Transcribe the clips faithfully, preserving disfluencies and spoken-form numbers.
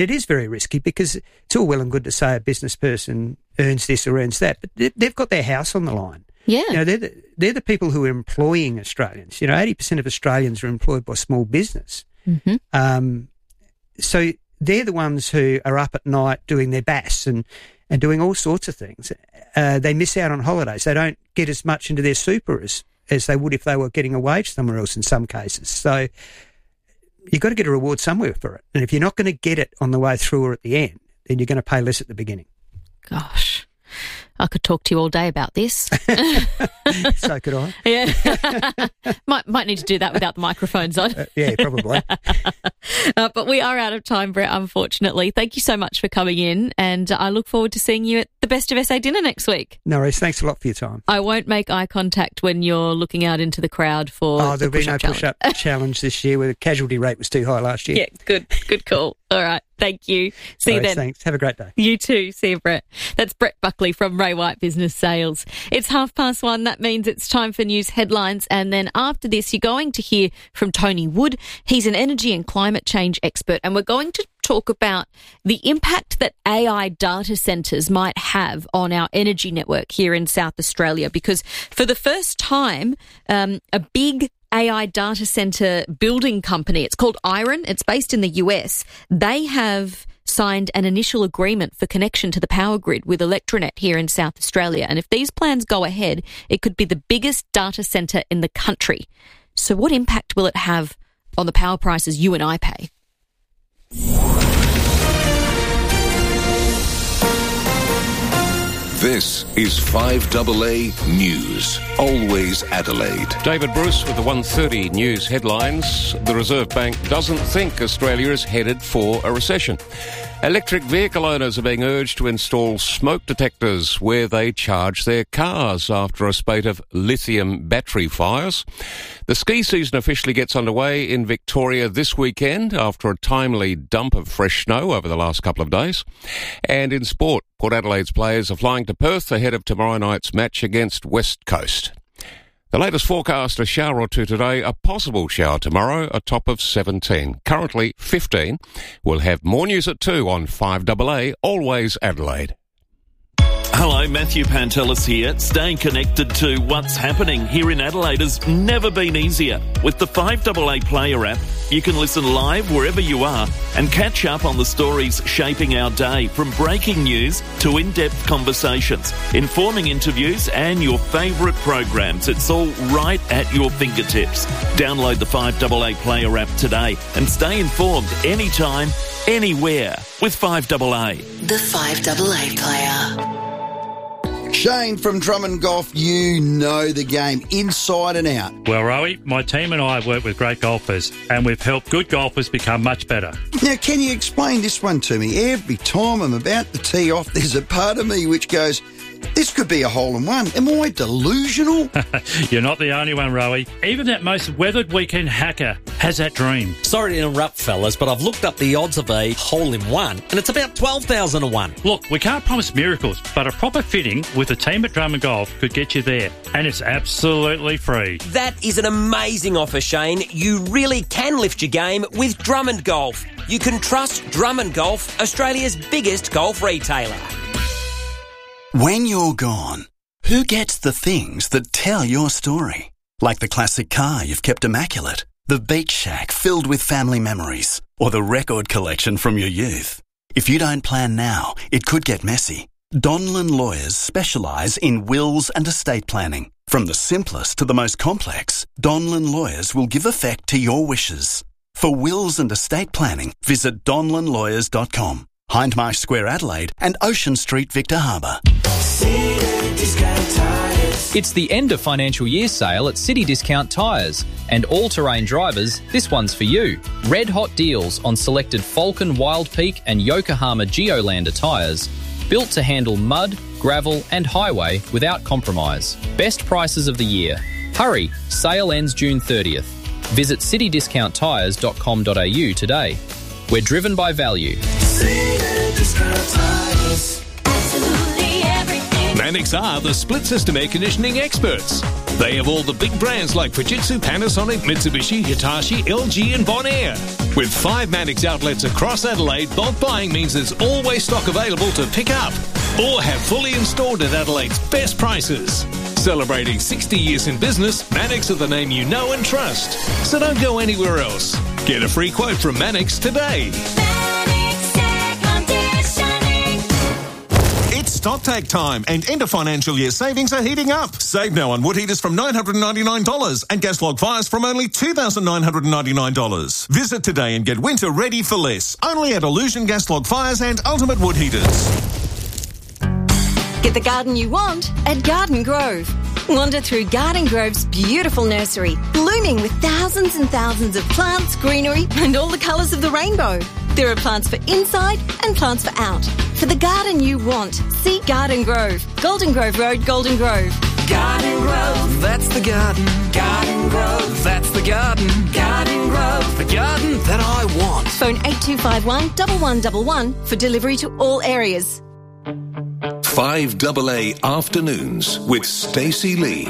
it is very risky because it's all well and good to say a business person earns this or earns that, but they've got their house on the line. Yeah. You know, they're the, they're the people who are employing Australians. You know, eighty percent of Australians are employed by small business. Mm-hmm. Um, so they're the ones who are up at night doing their bass and, and doing all sorts of things. Uh, they miss out on holidays. They don't get as much into their super as, as they would if they were getting a wage somewhere else in some cases. So you've got to get a reward somewhere for it. And if you're not going to get it on the way through or at the end, then you're going to pay less at the beginning. Gosh, I could talk to you all day about this. So could I. Yeah. might might need to do that without the microphones on. Uh, yeah, probably. uh, but we are out of time, Brett, unfortunately. Thank you so much for coming in, and I look forward to seeing you at the Best of S A dinner next week. No worries. Thanks a lot for your time. I won't make eye contact when you're looking out into the crowd for Oh, there'll the be no push-up push-up challenge this year where the casualty rate was too high last year. Yeah, good. Good call. All right. Thank you. See No you worries, then. Thanks. Have a great day. You too. See you, Brett. That's Brett Buckley from Ray White Business Sales. It's half past one. That means it's time for news headlines. And then after this, you're going to hear from Tony Wood. He's an energy and climate change expert. And we're going to talk about the impact that A I data centres might have on our energy network here in South Australia. Because for the first time, um, a big A I data centre building company, it's called Iron, it's based in the U S, they have signed an initial agreement for connection to the power grid with Electronet here in South Australia. And if these plans go ahead, it could be the biggest data centre in the country. So what impact will it have on the power prices you and I pay? This is five A A News, always Adelaide. David Bruce with the one thirty News headlines. The Reserve Bank doesn't think Australia is headed for a recession. Electric vehicle owners are being urged to install smoke detectors where they charge their cars after a spate of lithium battery fires. The ski season officially gets underway in Victoria this weekend after a timely dump of fresh snow over the last couple of days. And in sport, Port Adelaide's players are flying to Perth ahead of tomorrow night's match against West Coast. The latest forecast, a shower or two today, a possible shower tomorrow, a top of seventeen. Currently fifteen. We'll have more news at two on five A A, always Adelaide. Hello, Matthew Pantelis here. Staying connected to what's happening here in Adelaide has never been easier. With the five A A Player app, you can listen live wherever you are and catch up on the stories shaping our day, from breaking news to in-depth conversations, informing interviews and your favourite programs. It's all right at your fingertips. Download the five A A Player app today and stay informed anytime, anywhere with five A A. The five A A Player. Shane from Drummond Golf, you know the game inside and out. Well, Rowie, my team and I have worked with great golfers and we've helped good golfers become much better. Now, can you explain this one to me? Every time I'm about to tee off, there's a part of me which goes, this could be a hole-in-one. Am I delusional? You're not the only one, Rowie. Even that most weathered weekend hacker has that dream. Sorry to interrupt, fellas, but I've looked up the odds of a hole-in-one, and it's about twelve thousand to one. Look, we can't promise miracles, but a proper fitting with the team at Drummond Golf could get you there, and it's absolutely free. That is an amazing offer, Shane. You really can lift your game with Drummond Golf. You can trust Drummond Golf, Australia's biggest golf retailer. When you're gone, who gets the things that tell your story? Like the classic car you've kept immaculate, the beach shack filled with family memories, or the record collection from your youth. If you don't plan now, it could get messy. Donlan Lawyers specialise in wills and estate planning. From the simplest to the most complex, Donlan Lawyers will give effect to your wishes. For wills and estate planning, visit donlan lawyers dot com. Hindmarsh Square, Adelaide, and Ocean Street, Victor Harbour. It's the end of financial year sale at City Discount Tyres. And all-terrain drivers, this one's for you. Red hot deals on selected Falcon Wild Peak and Yokohama Geolander tyres. Built to handle mud, gravel and highway without compromise. Best prices of the year. Hurry, sale ends June thirtieth. Visit city discount tyres dot com dot a u today. We're driven by value. Mannix are the split system air conditioning experts. They have all the big brands like Fujitsu, Panasonic, Mitsubishi, Hitachi, L G and Bonaire. With five Mannix outlets across Adelaide, bulk buying means there's always stock available to pick up or have fully installed at Adelaide's best prices. Celebrating sixty years in business, Mannix are the name you know and trust. So don't go anywhere else. Get a free quote from Mannix today. It's StockTake time and end of financial year savings are heating up. Save now on wood heaters from nine hundred ninety-nine dollars and gas log fires from only two thousand nine hundred ninety-nine dollars. Visit today and get winter ready for less. Only at Illusion Gas Log Fires and Ultimate Wood Heaters. Get the garden you want at Garden Grove. Wander through Garden Grove's beautiful nursery, blooming with thousands and thousands of plants, greenery and all the colours of the rainbow. There are plants for inside and plants for out. For the garden you want, see Garden Grove. Golden Grove Road, Golden Grove. Garden Grove, that's the garden. Garden Grove, that's the garden. Garden Grove, the garden that I want. Phone eight two five one, one one one one for delivery to all areas. five A A Afternoons with Stacey Lee.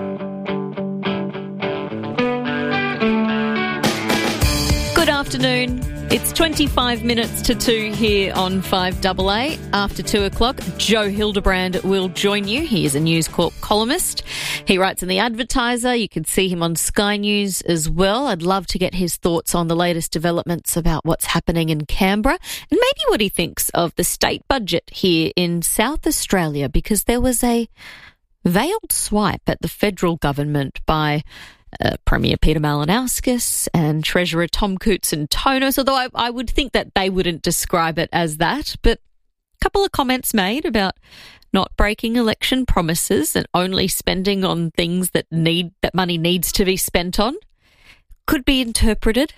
Good afternoon. It's twenty-five minutes to two here on five A A. After two o'clock, Joe Hildebrand will join you. He is a News Corp columnist. He writes in The Advertiser. You can see him on Sky News as well. I'd love to get his thoughts on the latest developments about what's happening in Canberra and maybe what he thinks of the state budget here in South Australia, because there was a veiled swipe at the federal government by Uh, Premier Peter Malinauskas and Treasurer Tom Koutson-Tonos, although I, I would think that they wouldn't describe it as that. But a couple of comments made about not breaking election promises and only spending on things that need that money needs to be spent on could be interpreted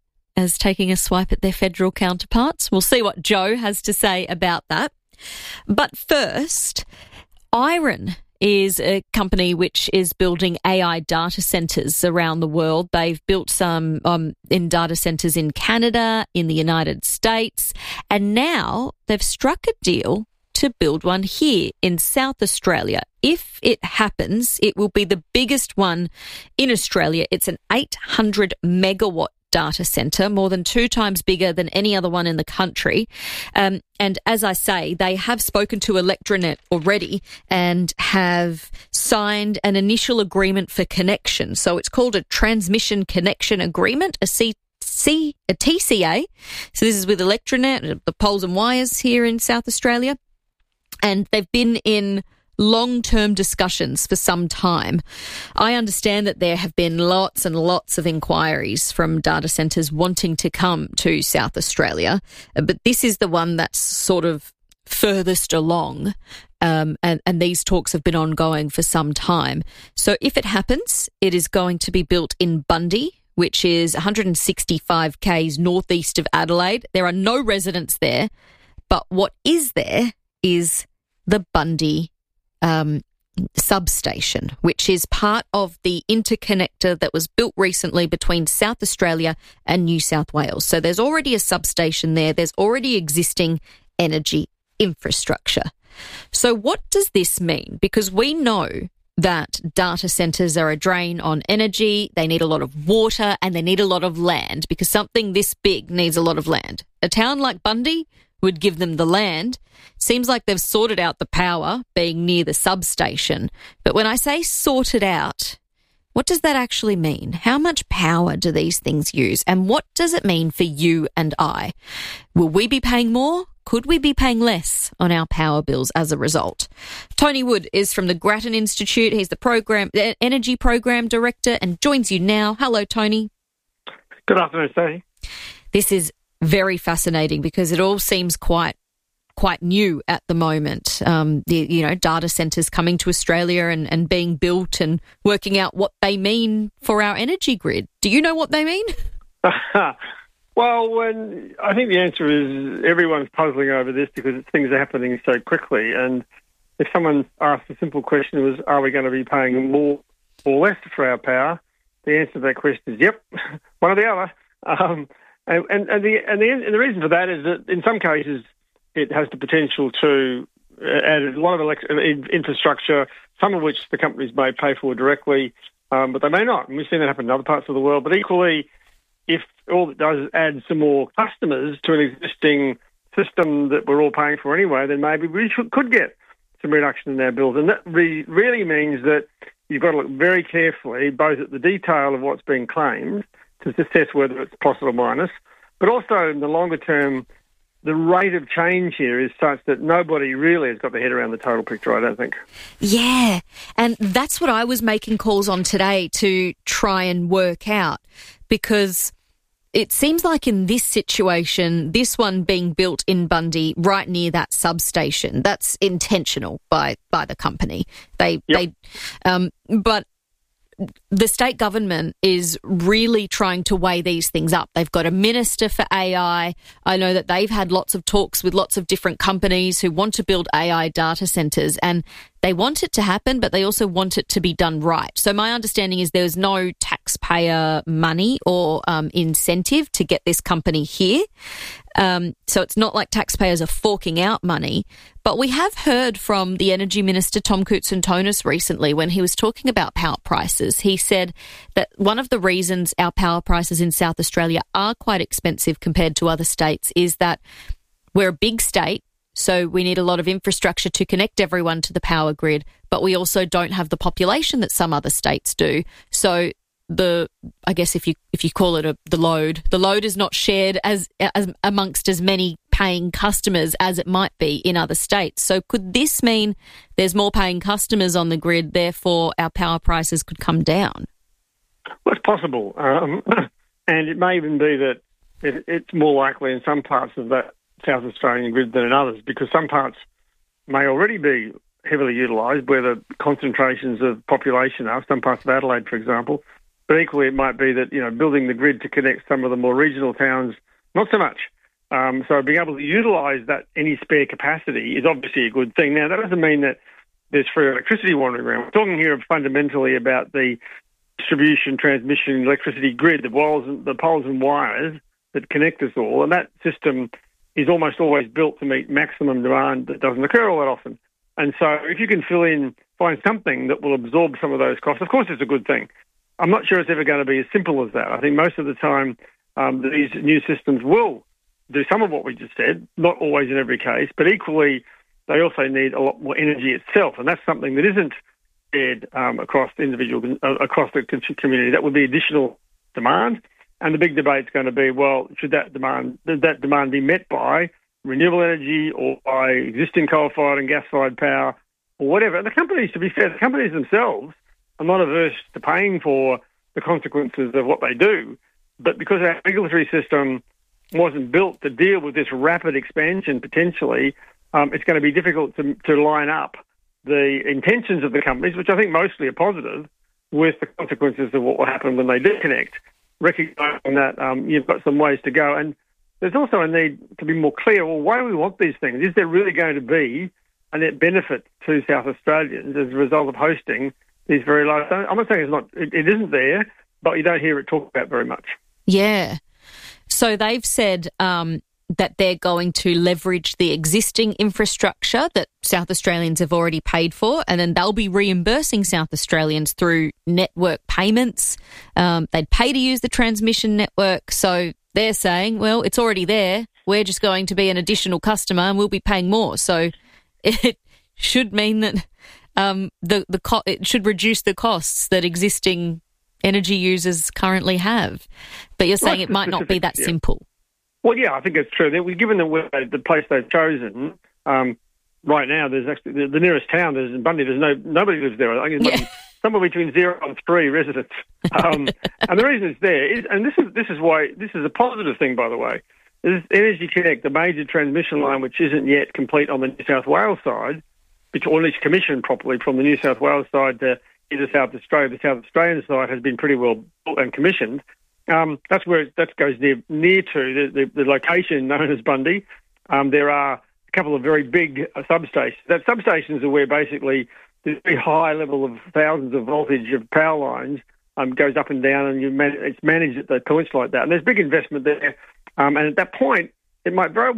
as taking a swipe at their federal counterparts. We'll see what Joe has to say about that. But first, Iron is a company which is building A I data centres around the world. They've built some um, in data centres in Canada, in the United States, and now they've struck a deal to build one here in South Australia. If it happens, it will be the biggest one in Australia. It's an eight hundred megawatt data centre, more than two times bigger than any other one in the country. Um, and as I say, they have spoken to Electronet already and have signed an initial agreement for connection. So it's called a Transmission Connection Agreement, a C C, a T C A. So this is with Electronet, the poles and wires here in South Australia. And they've been in long-term discussions for some time. I understand that there have been lots and lots of inquiries from data centres wanting to come to South Australia, but this is the one that's sort of furthest along, um, and, and these talks have been ongoing for some time. So if it happens, it is going to be built in Bundy, which is one hundred sixty-five kays northeast of Adelaide. There are no residents there, but what is there is the Bundy Um, substation, which is part of the interconnector that was built recently between South Australia and New South Wales. So there's already a substation there. There's already existing energy infrastructure. So what does this mean? Because we know that data centres are a drain on energy, they need a lot of water, and they need a lot of land, because something this big needs a lot of land. A town like Bundy would give them the land. Seems like they've sorted out the power, being near the substation. But when I say sorted out, what does that actually mean? How much power do these things use? And what does it mean for you and I? Will we be paying more? Could we be paying less on our power bills as a result? Tony Wood is from the Grattan Institute. He's the program, the Energy Program Director, and joins you now. Hello, Tony. Good afternoon, Stacey. This is very fascinating because it all seems quite quite new at the moment. Um, the, you know, data centres coming to Australia and, and being built and working out what they mean for our energy grid. Do you know what they mean? Well, when, I think the answer is everyone's puzzling over this because things are happening so quickly. And if someone asked a simple question was, are we going to be paying more or less for our power? The answer to that question is, yep, one or the other. Um, and, and, and, the, and, the, and the reason for that is that in some cases it has the potential to added a lot of elect- infrastructure, some of which the companies may pay for directly, um, but they may not. And we've seen that happen in other parts of the world. But equally, if all it does is add some more customers to an existing system that we're all paying for anyway, then maybe we should, could get some reduction in our bills. And that re- really means that you've got to look very carefully both at the detail of what's being claimed to assess whether it's plus or minus, but also in the longer term, the rate of change here is such that nobody really has got their head around the total picture, I don't think. Yeah, and that's what I was making calls on today to try and work out, because it seems like in this situation, this one being built in Bundy right near that substation, that's intentional by, by the company. They, yep. they, um, but the state government is really trying to weigh these things up. They've got a minister for A I. I know that they've had lots of talks with lots of different companies who want to build A I data centres, and they want it to happen, but they also want it to be done right. So my understanding is there's no taxpayer money or um, incentive to get this company here. Um, so it's not like taxpayers are forking out money. But we have heard from the Energy Minister, Tom Koutsantonis, recently when he was talking about power prices. He said that one of the reasons our power prices in South Australia are quite expensive compared to other states is that we're a big state, so we need a lot of infrastructure to connect everyone to the power grid, but we also don't have the population that some other states do. So the, I guess if you if you call it a, the load, the load is not shared as, as amongst as many paying customers as it might be in other states. So could this mean there's more paying customers on the grid, therefore our power prices could come down? Well, it's possible. Um, and it may even be that it, it's more likely in some parts of that South Australian grid than in others, because some parts may already be heavily utilised where the concentrations of population are, some parts of Adelaide, for example. But equally, it might be that, you know, building the grid to connect some of the more regional towns, not so much. Um, so being able to utilise that any spare capacity is obviously a good thing. Now, that doesn't mean that there's free electricity wandering around. We're talking here fundamentally about the distribution, transmission, electricity grid, the wires, the poles and wires that connect us all, and that system is almost always built to meet maximum demand that doesn't occur all that often. And so if you can fill in, find something that will absorb some of those costs, of course it's a good thing. I'm not sure it's ever going to be as simple as that. I think most of the time um, these new systems will do some of what we just said, not always in every case, but equally they also need a lot more energy itself, and that's something that isn't shared um, across the individual, uh, across the community. That would be additional demand, and the big debate's going to be, well, should that demand should that demand be met by renewable energy or by existing coal-fired and gas-fired power or whatever? And the companies, to be fair, the companies themselves are not averse to paying for the consequences of what they do, but because our regulatory system wasn't built to deal with this rapid expansion potentially, um, it's going to be difficult to, to line up the intentions of the companies, which I think mostly are positive, with the consequences of what will happen when they do connect, recognising that um, you've got some ways to go. And there's also a need to be more clear, well, why do we want these things? Is there really going to be a net benefit to South Australians as a result of hosting these very large... I'm not saying it's not, it, it isn't there, but you don't hear it talked about very much. Yeah. So they've said um, that they're going to leverage the existing infrastructure that South Australians have already paid for, and then they'll be reimbursing South Australians through network payments. Um, they'd pay to use the transmission network. So they're saying, well, it's already there. We're just going to be an additional customer and we'll be paying more. So it should mean that um, the, the co- it should reduce the costs that existing energy users currently have. But you're saying well, it might not be that yeah. simple. Well, yeah, I think it's true. Given the, the place they've chosen, um, right now, there's actually the, the nearest town. There's in Bundy. There's no nobody lives there. I think it's yeah. somewhere between zero and three residents. Um, and the reason it's there is, and this is this is why this is a positive thing, by the way. Is Energy Connect, the major transmission line, which isn't yet complete on the New South Wales side, which or at least commissioned properly from the New South Wales side to into South Australia. The South Australian side has been pretty well built and commissioned. Um, that's where it, that goes near near to the, the, the location known as Bundy. Um, there are a couple of very big uh, substations. That substations are where basically the very high level of thousands of voltage of power lines um, goes up and down, and you man- it's managed at the points like that. And there's big investment there. Um, and at that point, it might very well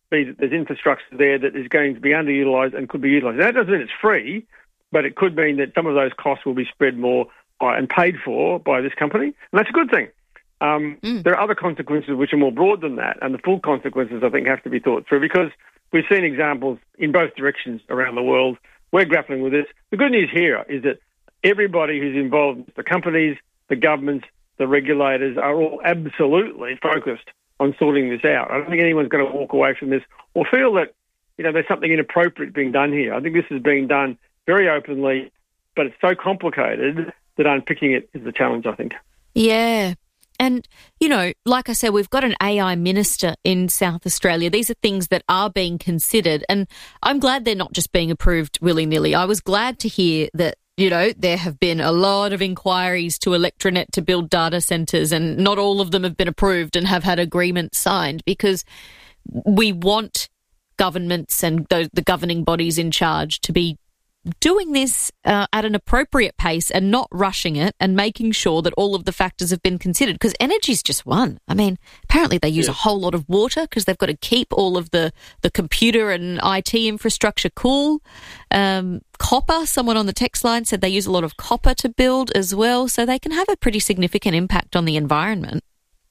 be that there's infrastructure there that is going to be underutilised and could be utilised. That doesn't mean it's free, but it could mean that some of those costs will be spread more uh, and paid for by this company, and that's a good thing. Um, mm. There are other consequences which are more broad than that, and the full consequences, I think, have to be thought through, because we've seen examples in both directions around the world. We're grappling with this. The good news here is that everybody who's involved, the companies, the governments, the regulators, are all absolutely focused on sorting this out. I don't think anyone's going to walk away from this or feel that, you know, there's something inappropriate being done here. I think this is being done very openly, but it's so complicated that unpicking it is the challenge, I think. Yeah. And, you know, like I said, we've got an A I minister in South Australia. These are things that are being considered, and I'm glad they're not just being approved willy-nilly. I was glad to hear that, you know, there have been a lot of inquiries to Electranet to build data centres, and not all of them have been approved and have had agreements signed, because we want governments and the, the governing bodies in charge to be doing this uh, at an appropriate pace and not rushing it, and making sure that all of the factors have been considered, because energy is just one. I mean, apparently they use yeah. a whole lot of water because they've got to keep all of the, the computer and I T infrastructure cool. Um, copper, someone on the text line said they use a lot of copper to build as well, so they can have a pretty significant impact on the environment.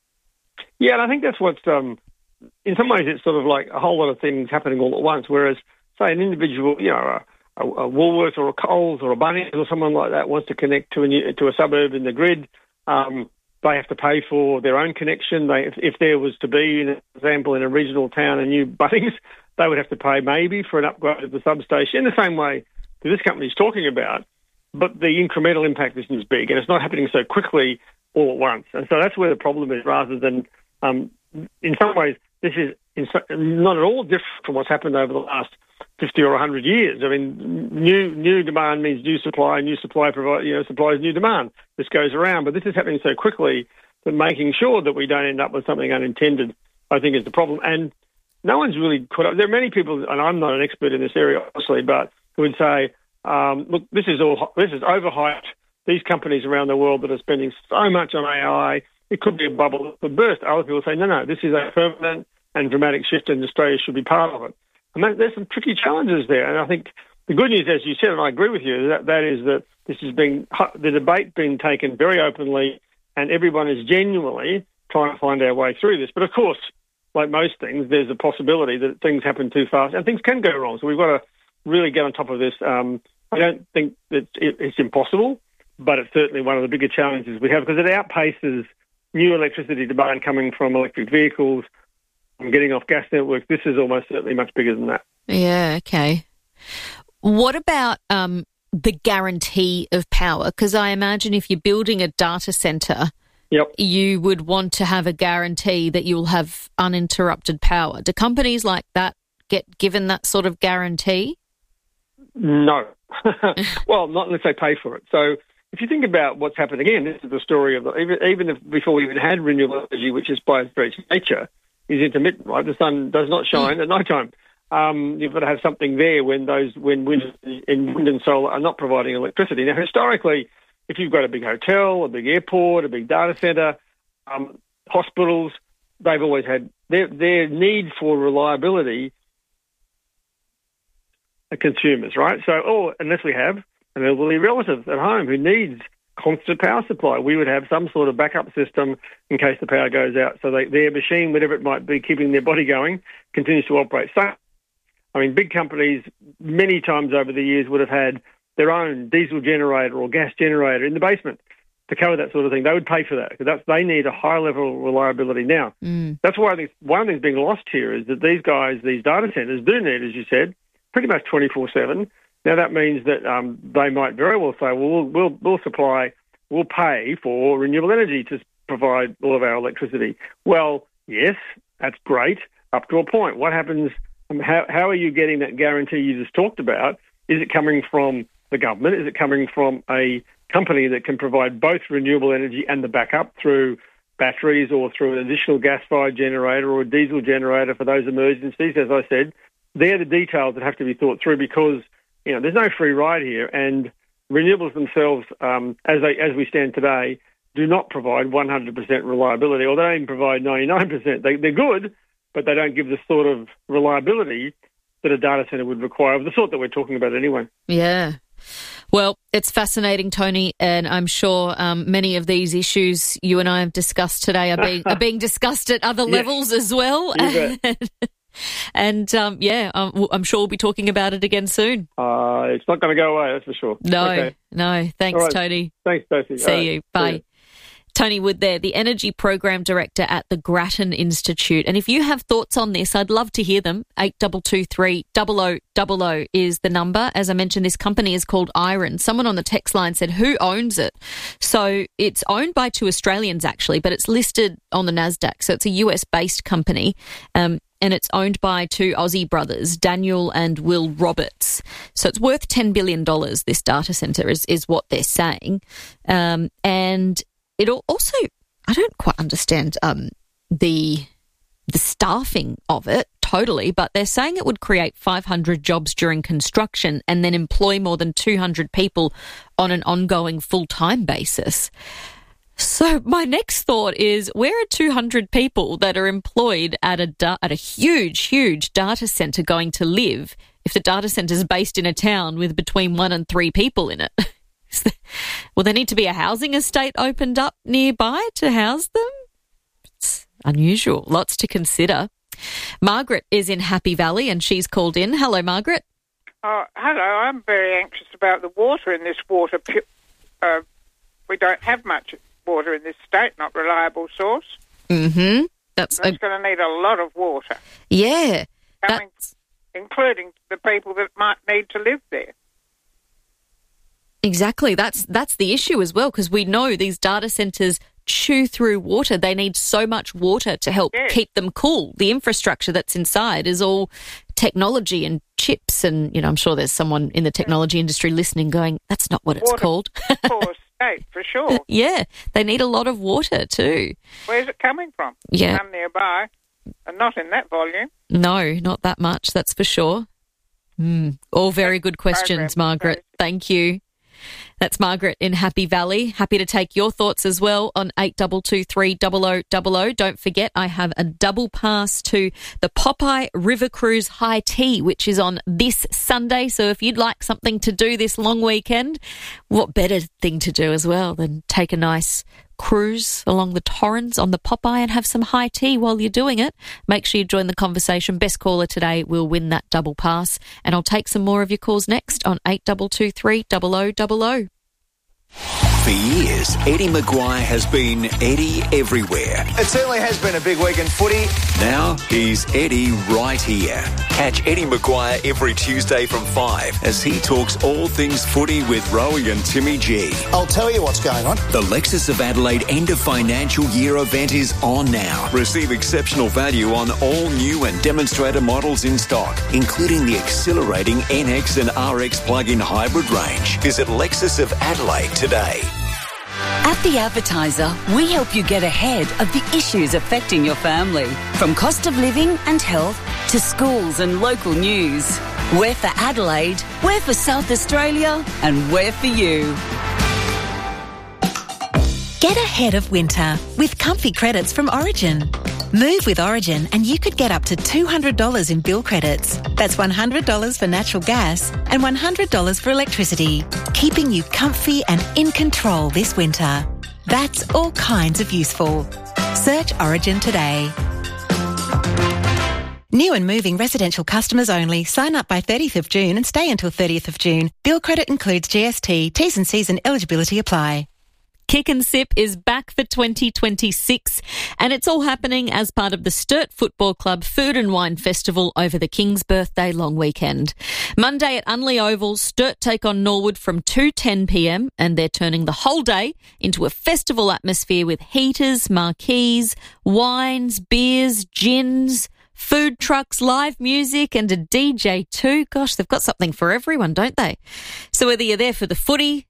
Yeah, and I think that's what's, um, in some ways it's sort of like a whole lot of things happening all at once, whereas, say, an individual, you know, a, a Woolworths or a Coles or a Bunnings or someone like that wants to connect to a new, to a suburb in the grid, um, they have to pay for their own connection. They, if, if there was to be, an example, in a regional town, a new Bunnings, they would have to pay maybe for an upgrade of the substation in the same way that this company is talking about. But the incremental impact isn't as big, and it's not happening so quickly all at once. And so that's where the problem is, rather than, um, in some ways, this is in so, not at all different from what's happened over the last fifty or one hundred years. I mean, new new demand means new supply, new supply provide, you know, supplies new demand. This goes around, but this is happening so quickly that making sure that we don't end up with something unintended, I think, is the problem. And no one's really caught up. There are many people, and I'm not an expert in this area, obviously, but who would say, um, look, this is all this is overhyped. These companies around the world that are spending so much on A I, it could be a bubble that could burst. Other people say, no, no, this is a permanent and dramatic shift, and Australia should be part of it. And that, there's some tricky challenges there. And I think the good news, as you said, and I agree with you, that, that is that this is being, the debate being taken very openly, and everyone is genuinely trying to find our way through this. But of course, like most things, there's a possibility that things happen too fast and things can go wrong. So we've got to really get on top of this. Um, I don't think that it, it's impossible, but it's certainly one of the bigger challenges we have, because it outpaces new electricity demand coming from electric vehicles, from getting off gas networks. This is almost certainly much bigger than that. Yeah, okay. What about um, the guarantee of power? Because I imagine if you're building a data centre, yep. you would want to have a guarantee that you'll have uninterrupted power. Do companies like that get given that sort of guarantee? No. Well, not unless they pay for it. So if you think about what's happened, again, this is the story of, the, even, even if before we even had renewable energy, which is by its very nature, is intermittent, right? The sun does not shine at night time. Um, you've got to have something there when those when wind and wind and solar are not providing electricity. Now, historically, if you've got a big hotel, a big airport, a big data centre, um, hospitals, they've always had their their need for reliability are consumers, right? So, oh, unless we have an elderly relative at home who needs constant power supply, we would have some sort of backup system in case the power goes out, so they, their machine, whatever it might be, keeping their body going, continues to operate. So, I mean, big companies many times over the years would have had their own diesel generator or gas generator in the basement to cover that sort of thing. They would pay for that because that's, they need a high level of reliability now. Mm. That's why I think one of the things being lost here is that these guys, these data centres, do need, as you said, pretty much twenty-four seven. Now, that means that um, they might very well say, well, we'll, we'll, we'll supply, we'll pay for renewable energy to provide all of our electricity. Well, yes, that's great up to a point. What happens, um, how, how are you getting that guarantee you just talked about? Is it coming from the government? Is it coming from a company that can provide both renewable energy and the backup through batteries or through an additional gas-fired generator or a diesel generator for those emergencies? As I said, they're the details that have to be thought through because, you know, there's no free ride here, and renewables themselves, um, as they, as we stand today, do not provide one hundred percent reliability, or they don't even provide ninety-nine percent. They, they're good, but they don't give the sort of reliability that a data centre would require, of the sort that we're talking about anyway. Yeah. Well, it's fascinating, Tony, and I'm sure um, many of these issues you and I have discussed today are being are being discussed at other Yes. levels as well. You bet. And, um, yeah, um, I'm sure we'll be talking about it again soon. Uh, it's not going to go away, that's for sure. No, Okay. no. Thanks, All right. Tony. Thanks, Stacey. See All right. you. Bye. See you. Tony Wood there, the Energy Program Director at the Grattan Institute. And if you have thoughts on this, I'd love to hear them. eight two two three, zero zero zero zero is the number. As I mentioned, this company is called Iron. Someone on the text line said, who owns it? So it's owned by two Australians, actually, but it's listed on the NASDAQ. So it's a U S-based company. Um, and it's owned by two Aussie brothers, Daniel and Will Roberts. So it's worth ten billion dollars, this data centre, is, is what they're saying. Um, and it also, I don't quite understand um, the the staffing of it totally, but they're saying it would create five hundred jobs during construction and then employ more than two hundred people on an ongoing full-time basis. So my next thought is, where are two hundred people that are employed at a da- at a huge, huge data centre going to live if the data centre is based in a town with between one and three people in it? Will there need to be a housing estate opened up nearby to house them? It's unusual. Lots to consider. Margaret is in Happy Valley and she's called in. Hello, Margaret. Oh, hello. I'm very anxious about the water in this water. pu- Uh, we don't have much water in this state, not reliable source. Mm-hmm. That's It's a, going to need a lot of water, yeah. coming, including the people that might need to live there. Exactly. That's that's the issue as well, because we know these data centres chew through water. They need so much water to help Yes. keep them cool. The infrastructure that's inside is all technology and chips, and you know, I'm sure there's someone in the technology industry listening going, that's not what it's Water called. Poor state, for sure. Yeah, they need a lot of water too. Where's it coming from? Yeah. None nearby, and not in that volume. No, not that much, that's for sure. Mm. All very good questions, program, Margaret. Thank you. That's Margaret in Happy Valley. Happy to take your thoughts as well on eight two two three, zero zero zero zero. Don't forget, I have a double pass to the Popeye River Cruise High Tea, which is on this Sunday. So if you'd like something to do this long weekend, what better thing to do as well than take a nice cruise along the Torrens on the Popeye and have some high tea while you're doing it. Make sure you join the conversation. Best caller today will win that double pass. And I'll take some more of your calls next on eight two two three, zero zero zero zero. For years, Eddie Maguire has been Eddie everywhere. It certainly has been a big week in footy. Now he's Eddie right here. Catch Eddie Maguire every Tuesday from five as he talks all things footy with Rowie and Timmy G. I'll tell you what's going on. The Lexus of Adelaide end of financial year event is on now. Receive exceptional value on all new and demonstrator models in stock, including the exhilarating N X and R X plug-in hybrid range. Visit Lexus of Adelaide today. At The Advertiser, we help you get ahead of the issues affecting your family. From cost of living and health to schools and local news. We're for Adelaide, we're for South Australia, and we're for you. Get ahead of winter with comfy credits from Origin. Move with Origin and you could get up to two hundred dollars in bill credits. That's one hundred dollars for natural gas and one hundred dollars for electricity, keeping you comfy and in control this winter. That's all kinds of useful. Search Origin today. New and moving residential customers only. Sign up by thirtieth of June and stay until thirtieth of June. Bill credit includes G S T. T's and C's and eligibility apply. Kick and Sip is back for twenty twenty-six, and it's all happening as part of the Sturt Football Club Food and Wine Festival over the King's Birthday long weekend. Monday at Unley Oval, Sturt take on Norwood from two ten p m, and they're turning the whole day into a festival atmosphere with heaters, marquees, wines, beers, gins, food trucks, live music and a D J too. Gosh, they've got something for everyone, don't they? So whether you're there for the footy,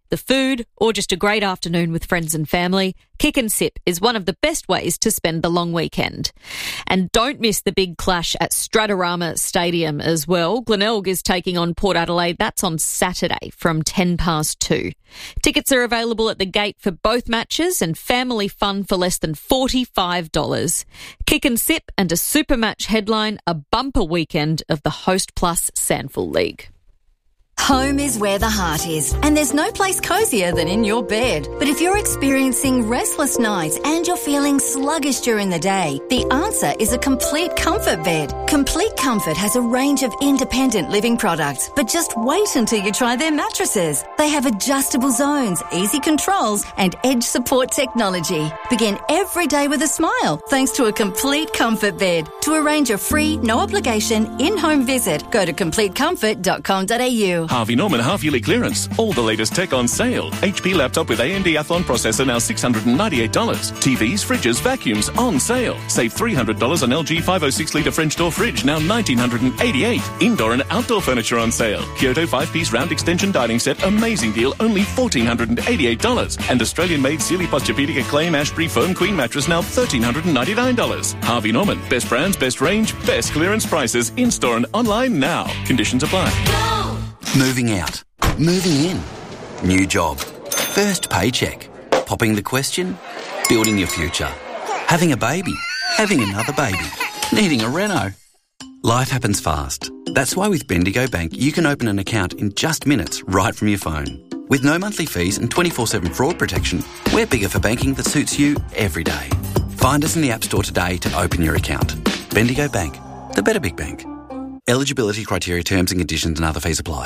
the food, or just a great afternoon with friends and family, Kick and Sip is one of the best ways to spend the long weekend. And don't miss the big clash at Stratorama Stadium as well. Glenelg is taking on Port Adelaide. That's on Saturday from ten past two. Tickets are available at the gate for both matches and family fun for less than forty-five dollars. Kick and Sip and a super match headline a bumper weekend of the Host Plus Sandful League. Home is where the heart is, and there's no place cosier than in your bed. But if you're experiencing restless nights and you're feeling sluggish during the day, the answer is a Complete Comfort bed. Complete Comfort has a range of independent living products, but just wait until you try their mattresses. They have adjustable zones, easy controls, and edge support technology. Begin every day with a smile thanks to a Complete Comfort bed. To arrange a free, no obligation, in-home visit, go to complete comfort dot com dot a u. Harvey Norman half-yearly clearance. All the latest tech on sale. H P laptop with A M D Athlon processor now six hundred ninety-eight dollars. T Vs, fridges, vacuums on sale. Save three hundred dollars on L G five oh six litre French door fridge now one thousand nine hundred eighty-eight dollars. Indoor and outdoor furniture on sale. Kyoto five-piece round extension dining set, amazing deal, only one thousand four hundred eighty-eight dollars. And Australian-made Sealy Posturepedic Acclaim Ashbury Foam Queen mattress now one thousand three hundred ninety-nine dollars. Harvey Norman. Best brands, best range, best clearance prices. In-store and online now. Conditions apply. Moving out. Moving in. New job. First paycheck. Popping the question. Building your future. Having a baby. Having another baby. Needing a reno. Life happens fast. That's why with Bendigo Bank you can open an account in just minutes right from your phone. With no monthly fees and twenty-four seven fraud protection, we're bigger for banking that suits you every day. Find us in the App Store today to open your account. Bendigo Bank. The better big bank. Eligibility criteria, terms and conditions and other fees apply.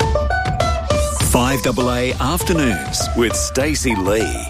five A A Afternoons with Stacey Lee.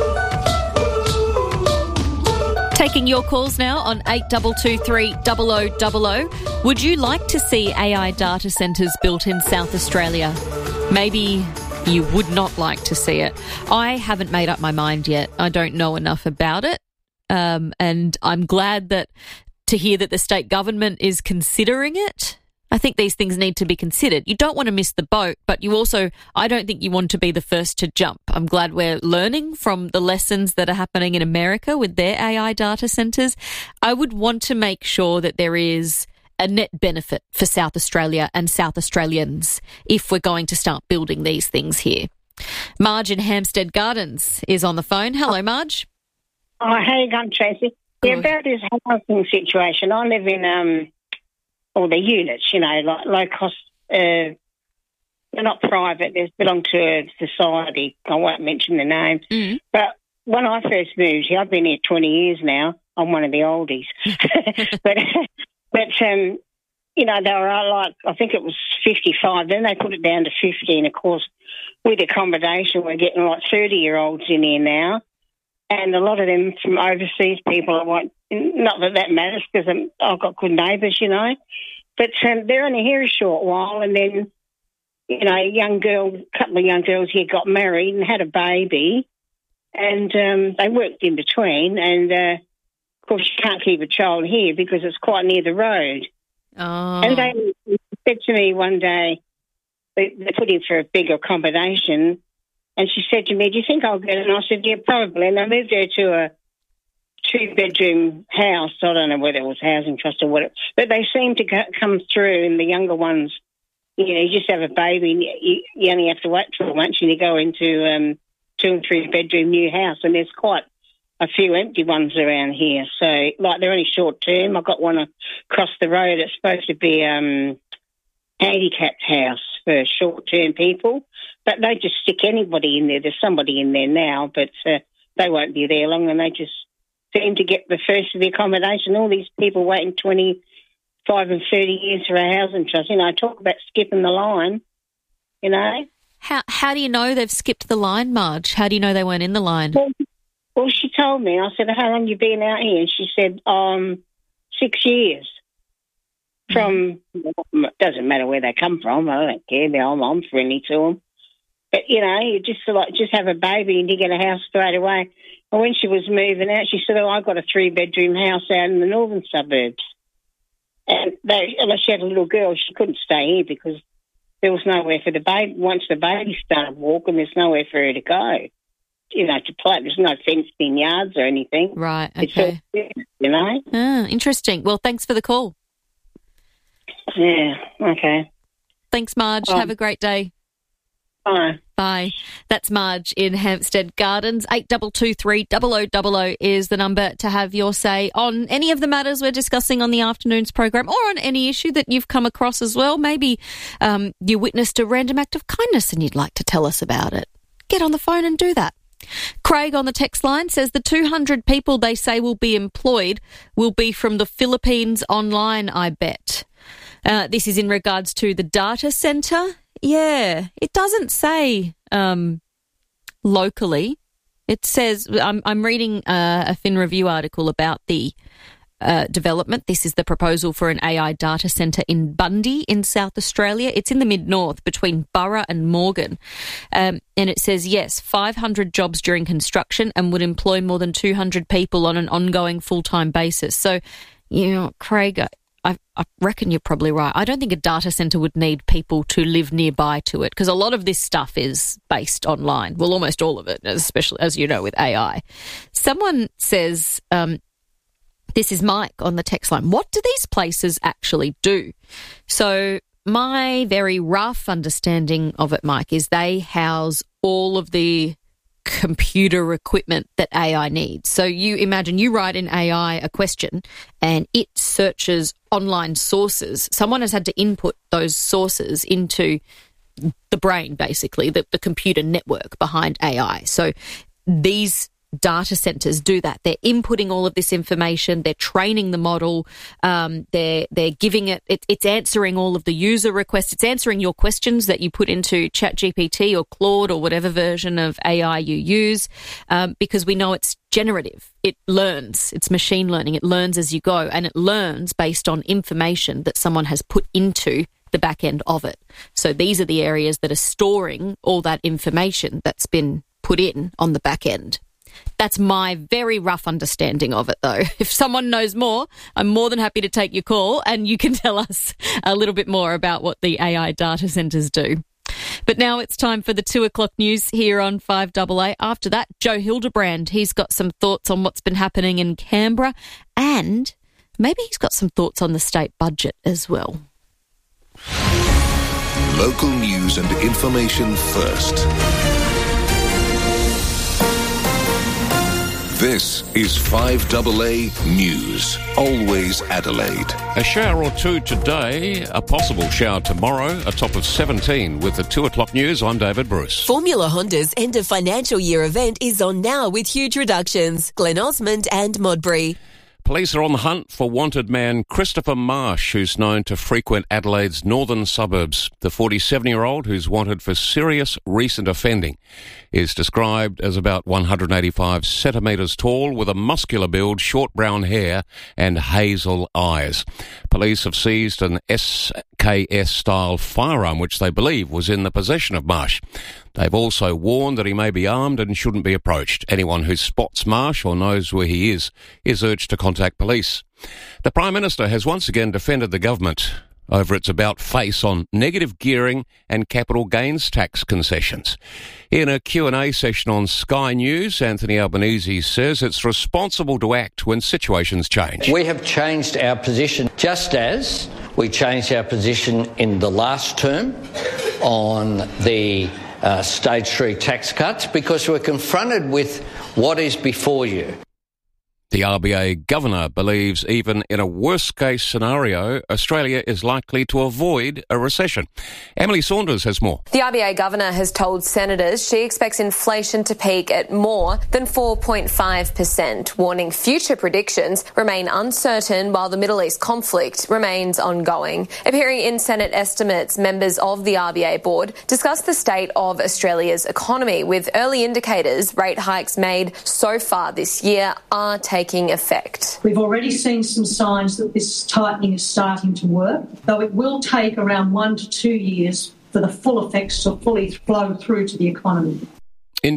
Taking your calls now on eight two two three zero zero zero zero. Would you like to see A I data centres built in South Australia? Maybe you would not like to see it. I haven't made up my mind yet. I don't know enough about it. Um, and I'm glad that to hear that the state government is considering it. I think these things need to be considered. You don't want to miss the boat, but you also, I don't think you want to be the first to jump. I'm glad we're learning from the lessons that are happening in America with their A I data centres. I would want to make sure that there is a net benefit for South Australia and South Australians if we're going to start building these things here. Marge in Hampstead Gardens is on the phone. Hello, Marge. Oh, how you going, Tracy? Yeah, about this housing situation. I live in... um. Or the units, you know, like low cost, uh, they're not private, they belong to a society. I won't mention the name. Mm. But when I first moved here, I've been here twenty years now. I'm one of the oldies. but, but um, you know, they were like, I think it was fifty-five. Then they put it down to fifty. And, of course, with accommodation, we're getting like thirty-year-olds in here now. And a lot of them from overseas people, I want, not that that matters because I've got good neighbours, you know. But um, they're only here a short while and then, you know, a young girl, a couple of young girls here got married and had a baby and um, they worked in between. And, uh, of course, you can't keep a child here because it's quite near the road. Oh. And they said to me one day, they, they put in for a bigger accommodation. And she said to me, do you think I'll get it? And I said, yeah, probably. And I moved her to a two-bedroom house. I don't know whether it was Housing Trust or whatever. But they seem to come through, and the younger ones, you know, you just have a baby, and you, you only have to wait twelve months, and you go into um, two- and three-bedroom new house. And there's quite a few empty ones around here. So, like, they're only short-term. I've got one across the road. It's supposed to be um handicapped house for short-term people. But they just stick anybody in there. There's somebody in there now, but uh, they won't be there long, and they just seem to get the first of the accommodation. All these people waiting twenty-five and thirty years for a housing trust. You know, talk about skipping the line, you know. How how do you know they've skipped the line, Marge? How do you know they weren't in the line? Well, well she told me. I said, how long have you been out here? And she said, um, six years. From, mm-hmm. Doesn't matter where they come from. I don't care. I'm, I'm friendly to them. But, you know, you just like just have a baby and you get a house straight away. And when she was moving out, she said, oh, I got a three-bedroom house out in the northern suburbs. And they, unless she had a little girl, she couldn't stay here because there was nowhere for the baby. Once the baby started walking, there's nowhere for her to go. You know, to play. There's no fenced in yards or anything. Right, It's okay. all, you know? Ah, interesting. Well, thanks for the call. Yeah, okay. Thanks, Marge. Um, Have a great day. Bye. Bye. That's Marge in Hampstead Gardens. eight two two three, zero zero zero zero is the number to have your say on any of the matters we're discussing on the afternoon's program, or on any issue that you've come across as well. Maybe um, you witnessed a random act of kindness and you'd like to tell us about it. Get on the phone and do that. Craig on the text line says the two hundred people they say will be employed will be from the Philippines online, I bet. Uh, this is in regards to the data centre. Yeah, it doesn't say um, locally. It says, I'm, I'm reading uh, a Fin Review article about the uh, development. This is the proposal for an A I data centre in Bundy in South Australia. It's in the mid-north between Burra and Morgan. Um, and it says, yes, five hundred jobs during construction and would employ more than two hundred people on an ongoing full-time basis. So, you know, Craig, I, I reckon you're probably right. I don't think a data centre would need people to live nearby to it, because a lot of this stuff is based online. Well, almost all of it, especially, as you know, with A I. Someone says, um, this is Mike on the text line, what do these places actually do? So my very rough understanding of it, Mike, is they house all of the computer equipment that A I needs. So you imagine you write in A I a question and it searches online sources. Someone has had to input those sources into the brain, basically, the, the computer network behind A I. So these data centers do that. They're inputting all of this information. They're training the model. Um, they're they're giving it, it. It's answering all of the user requests. It's answering your questions that you put into ChatGPT or Claude or whatever version of A I you use, um, because we know it's generative. It learns. It's machine learning. It learns as you go, and it learns based on information that someone has put into the back end of it. So these are the areas that are storing all that information that's been put in on the back end. That's my very rough understanding of it, though. If someone knows more, I'm more than happy to take your call and you can tell us a little bit more about what the A I data centres do. But now it's time for the two o'clock news here on five A A. After that, Joe Hildebrand, he's got some thoughts on what's been happening in Canberra, and maybe he's got some thoughts on the state budget as well. Local news and information first. This is five A A News, always Adelaide. A shower or two today, a possible shower tomorrow, a top of seventeen. With the two o'clock news, I'm David Bruce. Formula Honda's end of financial year event is on now with huge reductions. Glen Osmond and Modbury. Police are on the hunt for wanted man Christopher Marsh, who's known to frequent Adelaide's northern suburbs. The forty-seven-year-old, who's wanted for serious recent offending, is described as about one hundred eighty-five centimetres tall, with a muscular build, short brown hair and hazel eyes. Police have seized an S K S-style firearm, which they believe was in the possession of Marsh. They've also warned that he may be armed and shouldn't be approached. Anyone who spots Marsh or knows where he is is urged to contact police. The Prime Minister has once again defended the government over its about-face on negative gearing and capital gains tax concessions. In a Q and A session on Sky News, Anthony Albanese says it's responsible to act when situations change. We have changed our position, just as we changed our position in the last term on the uh, stage three tax cuts, because we're confronted with what is before you. The R B A governor believes even in a worst-case scenario, Australia is likely to avoid a recession. Emily Saunders has more. The R B A governor has told senators she expects inflation to peak at more than four point five percent, warning future predictions remain uncertain while the Middle East conflict remains ongoing. Appearing in Senate estimates, members of the R B A board discussed the state of Australia's economy, with early indicators rate hikes made so far this year are taking taking effect. We've already seen some signs that this tightening is starting to work, though it will take around one to two years for the full effects to fully flow through to the economy.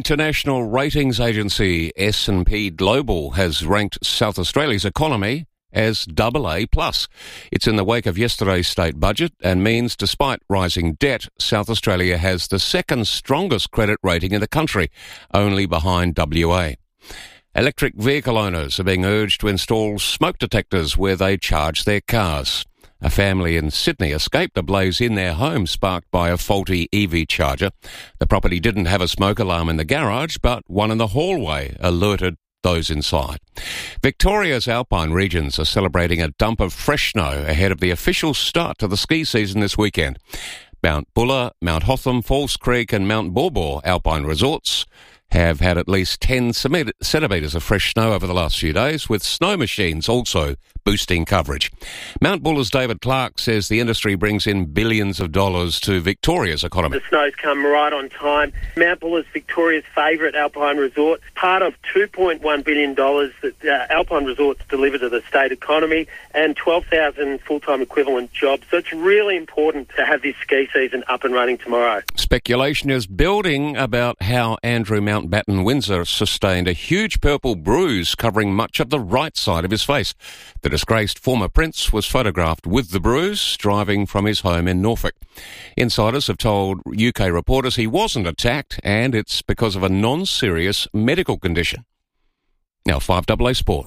International ratings agency S and P Global has ranked South Australia's economy as double A plus. It's in the wake of yesterday's state budget and means, despite rising debt, South Australia has the second strongest credit rating in the country, only behind W A. Electric vehicle owners are being urged to install smoke detectors where they charge their cars. A family in Sydney escaped a blaze in their home sparked by a faulty E V charger. The property didn't have a smoke alarm in the garage, but one in the hallway alerted those inside. Victoria's alpine regions are celebrating a dump of fresh snow ahead of the official start to the ski season this weekend. Mount Buller, Mount Hotham, Falls Creek and Mount Baw Baw alpine resorts have had at least ten centimetres of fresh snow over the last few days, with snow machines also boosting coverage. Mount Buller's David Clark says the industry brings in billions of dollars to Victoria's economy. The snow's come right on time. Mount Buller's Victoria's favourite alpine resort, part of two point one billion dollars that uh, alpine resorts deliver to the state economy and twelve thousand full-time equivalent jobs. So it's really important to have this ski season up and running tomorrow. Speculation is building about how Andrew Mountbatten Windsor sustained a huge purple bruise covering much of the right side of his face. The disgraced former prince was photographed with the bruise driving from his home in Norfolk. Insiders have told U K reporters he wasn't attacked and it's because of a non-serious medical condition. Now, five double A Sport.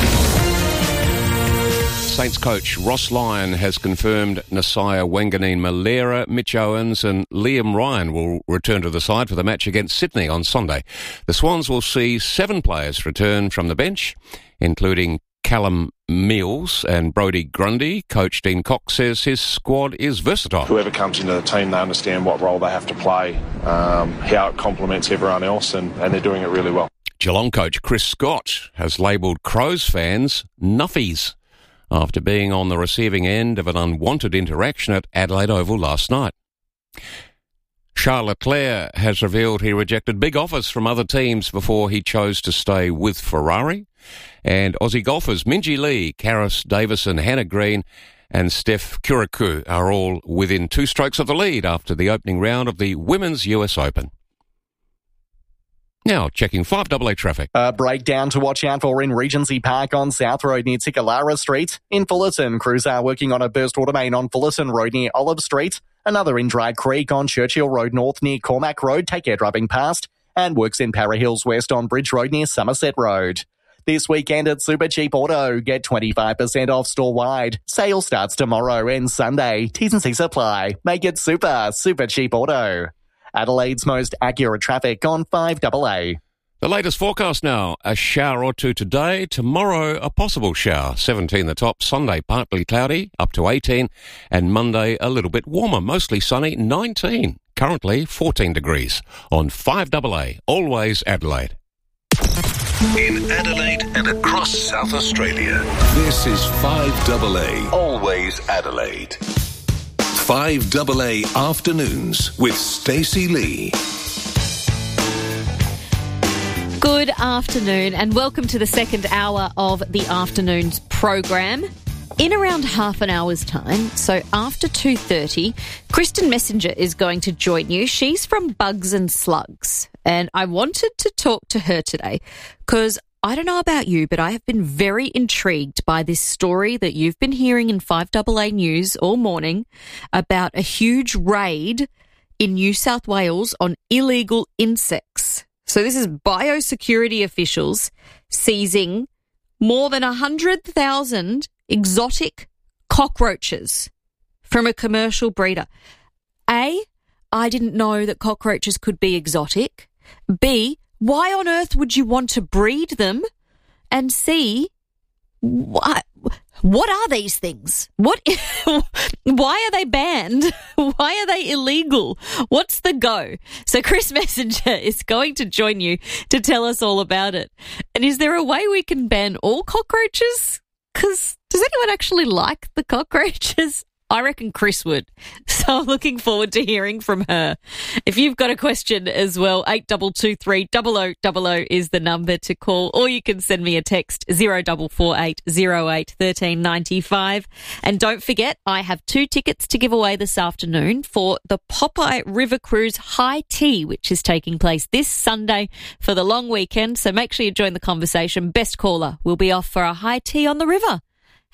Saints coach Ross Lyon has confirmed Nasiah Wanganeen-Malera, Mitch Owens and Liam Ryan will return to the side for the match against Sydney on Sunday. The Swans will see seven players return from the bench, including Callum Mills and Brodie Grundy. Coach Dean Cox says his squad is versatile. Whoever comes into the team, they understand what role they have to play, um, how it complements everyone else, and, and they're doing it really well. Geelong coach Chris Scott has labelled Crows fans nuffies after being on the receiving end of an unwanted interaction at Adelaide Oval last night. Charles Leclerc has revealed he rejected big offers from other teams before he chose to stay with Ferrari. And Aussie golfers Minjee Lee, Karis Davison, Hannah Green and Steph Kuriku are all within two strokes of the lead after the opening round of the Women's U S Open. Now, checking five double A traffic. A breakdown to watch out for in Regency Park on South Road near Tikalara Street. In Fullerton, crews are working on a burst water main on Fullerton Road near Olive Street. Another in Dry Creek on Churchill Road North near Cormac Road. Take care driving past. And works in Para Hills West on Bridge Road near Somerset Road. This weekend at Super Cheap Auto, get twenty-five percent off store-wide. Sale starts tomorrow and Sunday. T's and C's apply. Make it super, Super Cheap Auto. Adelaide's most accurate traffic on five double A. The latest forecast now, a shower or two today, tomorrow a possible shower, seventeen the top, Sunday partly cloudy, up to eighteen, and Monday a little bit warmer, mostly sunny, nineteen, currently fourteen degrees, on five double A, always Adelaide. In Adelaide and across South Australia, this is five double A, always Adelaide. five double A Afternoons with Stacey Lee. Good afternoon and welcome to the second hour of the afternoon's program. In around half an hour's time, so after two thirty, Kristen Messenger is going to join you. She's from Bugs and Slugs, and I wanted to talk to her today because I don't know about you, but I have been very intrigued by this story that you've been hearing in five double A News all morning about a huge raid in New South Wales on illegal insects. So this is biosecurity officials seizing more than one hundred thousand exotic cockroaches from a commercial breeder. A, I didn't know that cockroaches could be exotic. B, why on earth would you want to breed them? And C, what, what are these things? What? Why are they banned? Why are they illegal? What's the go? So Chris Messenger is going to join you to tell us all about it. And is there a way we can ban all cockroaches? Because does anyone actually like the cockroaches? I reckon Chris would. So I'm looking forward to hearing from her. If you've got a question as well, eight two two three, zero zero zero zero is the number to call, or you can send me a text, zero four four eight, zero eight, one three nine five. And don't forget, I have two tickets to give away this afternoon for the Popeye River Cruise High Tea, which is taking place this Sunday for the long weekend. So make sure you join the conversation. Best caller will be off for a high tea on the river.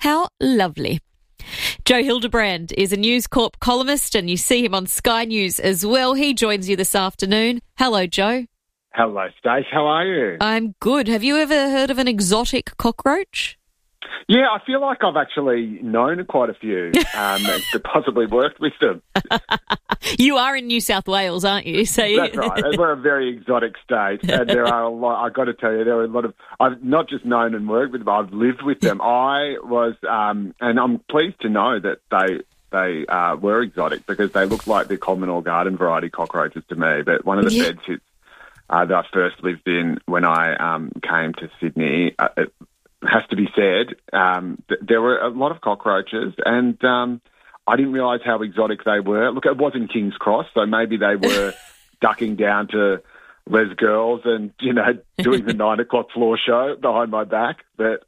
How lovely. Joe Hildebrand is a News Corp columnist and you see him on Sky News as well. He joins you this afternoon. Hello, Joe. Hello, Stace. How are you? I'm good. Have you ever heard of an exotic cockroach? Yeah, I feel like I've actually known quite a few um, and possibly worked with them. You are in New South Wales, aren't you? So you... That's right. And we're a very exotic state, and there are a lot. I've got to tell you, there are a lot of. I've not just known and worked with them. I've lived with them. I was, um, and I'm pleased to know that they they uh, were exotic because they looked like the common or garden variety cockroaches to me. But one of the Yeah. bed sits uh, that I first lived in when I um, came to Sydney. Uh, it, has to be said, um, th- there were a lot of cockroaches, and um, I didn't realise how exotic they were. Look, it was in King's Cross, so maybe they were ducking down to Les Girls and, you know, doing the nine o'clock floor show behind my back. But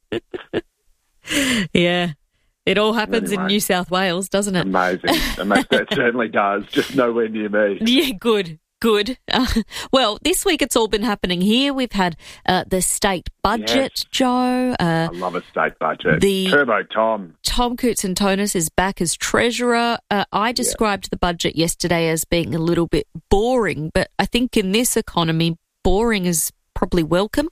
yeah, it all happens Anyway. in New South Wales, doesn't it? amazing. Amazing. It certainly does, just nowhere near me. Yeah, good. Good. Uh, well, this week it's all been happening here. We've had uh, the state budget, Yes. Joe. Uh, I love a state budget. The- Turbo Tom. Tom Koutsantonis is back as treasurer. Uh, I described the budget yesterday as being a little bit boring, but I think in this economy, boring is probably welcome.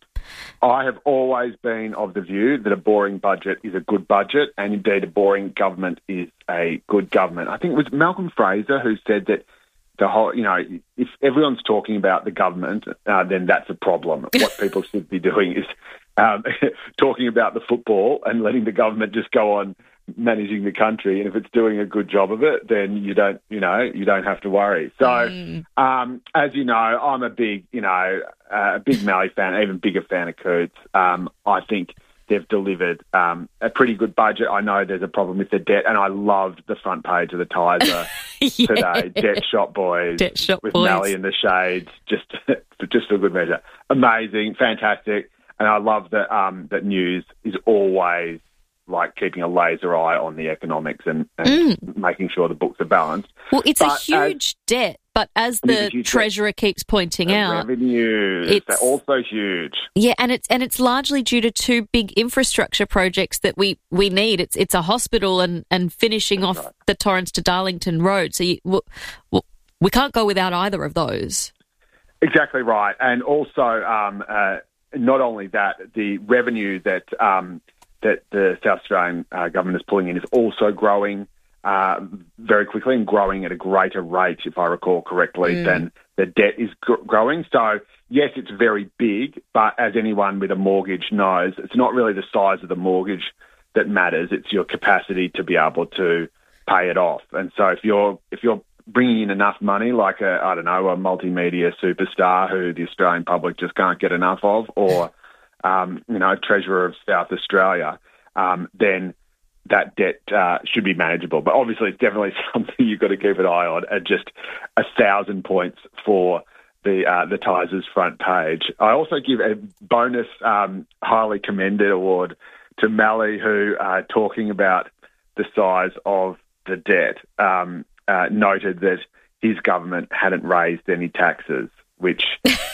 I have always been of the view that a boring budget is a good budget, and indeed a boring government is a good government. I think it was Malcolm Fraser who said that the whole, you know, if everyone's talking about the government, uh, then that's a problem. What people should be doing is um, talking about the football and letting the government just go on managing the country. And if it's doing a good job of it, then you don't, you know, you don't have to worry. So, Mm. um, as you know, I'm a big, you know, uh, a big Mallee fan, even bigger fan of Coots. Um, I think they've delivered um, a pretty good budget. I know there's a problem with the debt, and I loved the front page of the Tizer Yeah. today. Debt Shop Boys Debt Shop with Boys. Mallee in the shades, just just for good measure. Amazing, fantastic, and I love that um, that News is always like keeping a laser eye on the economics and, and making sure the books are balanced. Well, it's But a as- huge debt, but as It is a the huge debt. treasurer keeps pointing the out, revenues, it's- they're also huge. yeah, and it's and it's largely due to two big infrastructure projects that we, we need. It's it's a hospital and, and finishing off the Torrance to Darlington Road. So you, w- w- we can't go without either of those. Exactly right. And also, um, uh, not only that, the revenue that um, that the South Australian uh, government is pulling in is also growing uh, very quickly and growing at a greater rate, if I recall correctly, Mm. than the debt is gr- growing. So, yes, it's very big, but as anyone with a mortgage knows, it's not really the size of the mortgage that matters. It's your capacity to be able to pay it off. And so if you're if you're bringing in enough money, like a, I don't know, a multimedia superstar who the Australian public just can't get enough of, or, um, you know, Treasurer of South Australia, um, then that debt uh, should be manageable. But obviously it's definitely something you've got to keep an eye on, at just a thousand points for the uh, the Tizer's front page. I also give a bonus um, highly commended award to Mallee, who, uh, talking about the size of the debt, um, uh, noted that his government hadn't raised any taxes, which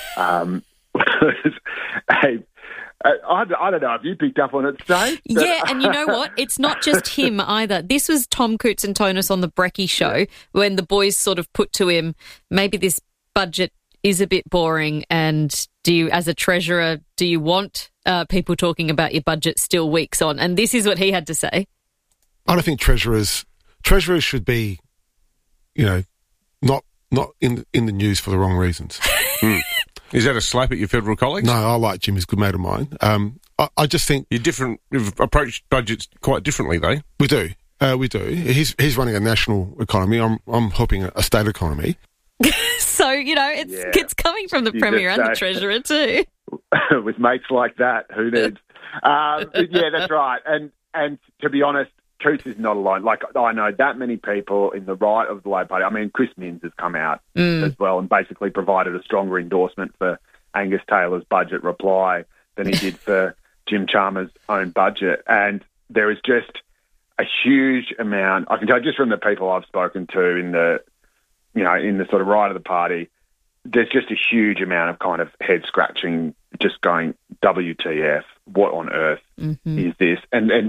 um, was a, I, I don't know if you picked up on it, Steve. but- Yeah, and you know what? It's not just him either. This was Tom Koutsantonis on the Brecky show when the boys sort of put to him, maybe this budget is a bit boring, and do you, as a treasurer, do you want uh, people talking about your budget still weeks on? And this is what he had to say. I don't think treasurers treasurers should be, you know, not not in in the news for the wrong reasons. Hmm. Is that a slap at your federal colleagues? No, I like Jim. He's a good mate of mine. Um, I, I just think you're different. You've approached budgets quite differently, though. We do. Uh, we do. He's he's running a national economy. I'm I'm helping a, a state economy. So, you know, it's Yeah. it's coming from the You Premier just and the say- Treasurer too. with mates like that, who needs? um, but yeah, that's right. And and to be honest, Coots is not alone. Like, I know that many people in the right of the Labor Party. I mean, Chris Minns has come out Mm. as well and basically provided a stronger endorsement for Angus Taylor's budget reply than he did for Jim Chalmers' own budget. And there is just a huge amount, I can tell just from the people I've spoken to in the, you know, in the sort of right of the party, there's just a huge amount of kind of head scratching, just going, W T F, what on earth Mm-hmm. is this? And and